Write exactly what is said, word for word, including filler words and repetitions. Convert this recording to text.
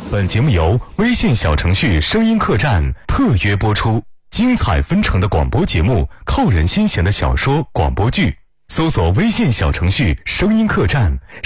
本节目由微信小程序声音客栈特约播出，精彩纷呈的广播节目，扣人心弦的小说广播剧，搜索微信小程序声音客栈。